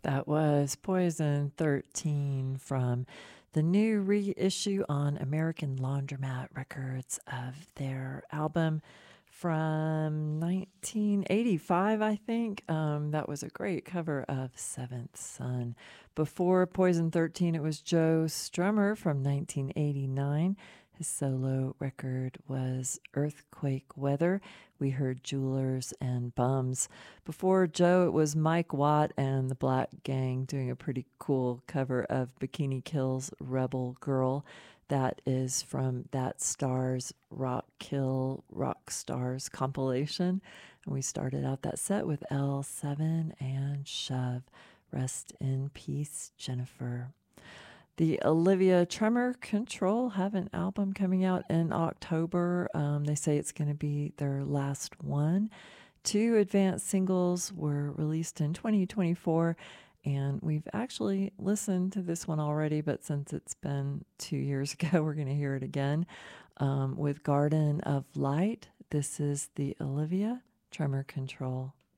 That was Poison 13 from the new reissue on American Laundromat Records of their album from 1985, I think. That was a great cover of Seventh Son. Before Poison 13, it was Joe Strummer from 1989. His solo record was Earthquake Weather. We heard Jewelers and Bums. Before Joe, it was Mike Watt and the Black Gang doing a pretty cool cover of Bikini Kill's Rebel Girl. That is from That Stars Rock Kill Rock Stars compilation. And we started out that set with L7 and Shove. Rest in peace, Jennifer. The Olivia Tremor Control have an album coming out in October. They say it's going to be their last one. 2 advanced singles were released in 2024, and we've actually listened to this one already, but since it's been 2 years ago, we're going to hear it again with Garden of Light. This is the Olivia Tremor Control.